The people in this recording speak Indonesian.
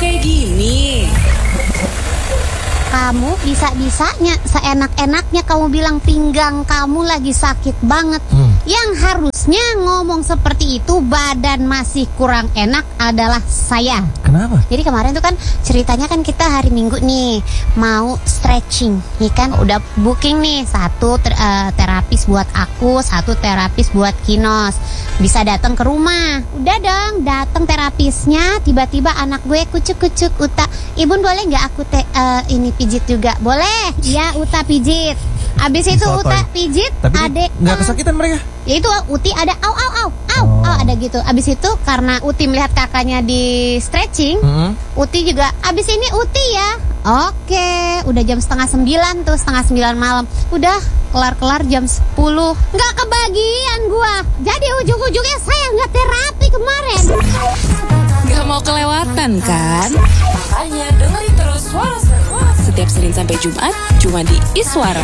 kayak gini. Kamu bisa-bisanya, seenak-enaknya kamu bilang pinggang kamu lagi sakit banget. Yang harusnya ngomong seperti itu badan masih kurang enak adalah saya. Kenapa? Jadi kemarin tuh kan ceritanya kan kita hari Minggu nih mau stretching, nih kan udah booking nih satu terapis buat aku, satu terapis buat Kinos. Bisa datang ke rumah. Udah dong, datang terapisnya, tiba-tiba anak gue kucuk-kucuk, Uta, Ibu boleh nggak aku ini pijit juga? Boleh. Ya, Uta pijit. Abis itu Uta pijit, tapi adek nggak kesakitan mereka? Ya itu Uti ada au ada gitu. Abis itu karena Uti melihat kakaknya di stretching, Uti juga abis ini Uti ya. Oke, udah jam 8:30 tuh, 8:30 malam. Udah kelar jam 10. Nggak kebagian gua. Jadi ujung-ujungnya saya nggak terapi kemarin. Gak mau kelewatan kan? Makanya dengerin terus Suara Seru setiap Senin sampai Jumat cuma di Iswara.